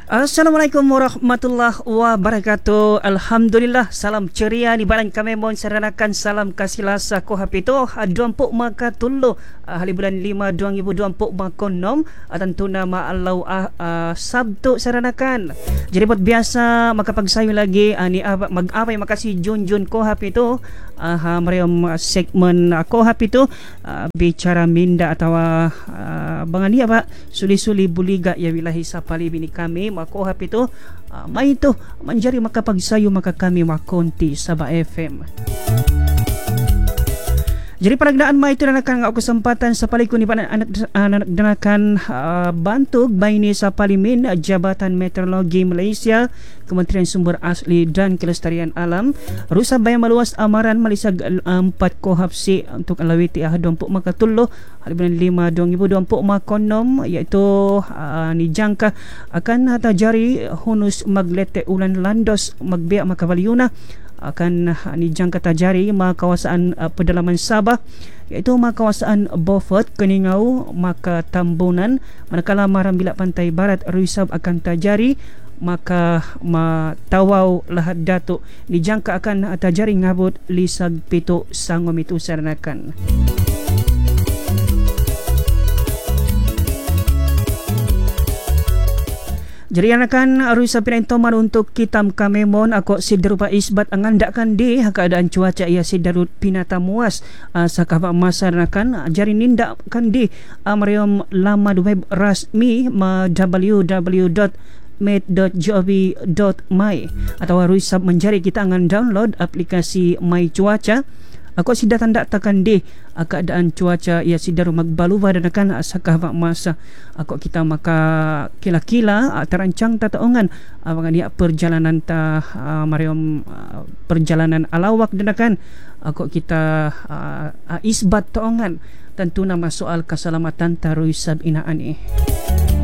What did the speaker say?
Assalamualaikum warahmatullahi wabarakatuh. Alhamdulillah, salam ceria di badan kami mohon seranakan salam kasih lasa ko hapito duampuk maka tullo hari bulan 5 2024 makonom tentu nama Allah Sabtu seranakan. Jadi buat biasa maka pagsayo lagi ni mag-apay makasih Jun ko hapito mariam segmen ko hapito bicara minda atau bangani apa suli-suli buliga ya wilahi sa palibini kami mako hapito may ito manjari makapagsayo maka kami makonti sa Ba FM. Jadi paragdaan may ito na nakang kesempatan sa palikon ni anak danakan bantug bayni sa Palimin Jabatan Meteorologi Malaysia Kementerian Sumber Asli dan Kelestarian Alam rusa bayang maluas amaran malisag 4 kohapsi untuk alawiti ahadong makatullo halibulan 5 2024 makonom iaitu nijangka akan tajari hunus maglete ulan landos magbiak makavalyuna akan nijangka tajari mga kawasan pedalaman Sabah iaitu mga kawasan Beaufort, Keningau, maka Tambunan manakala marambilak pantai barat Ruisab akan tajari maka matawau lahad datuk nijangka akan tajari ngabut lisag pito sangom itu saranakan. Jadi anakan arusa pinentoman untuk kitam kamemon ako sidarupa isbat angandakan di keadaan cuaca ia sidarut pinata muas sa kahaba masaranakan jari nindakan di mariam lama web rasmi www.med.gov.my atau arusa menjari kita angan download aplikasi My Cuaca. Ako sida tanda takan di keadaan cuaca ia sidaru magbaluba dan akan sakah masa ako kita maka kila-kila terancang tataongan dia perjalanan ta mariam perjalanan alawak dan akan ako kita isbat taongan tentu nama soal keselamatan taruisab inaan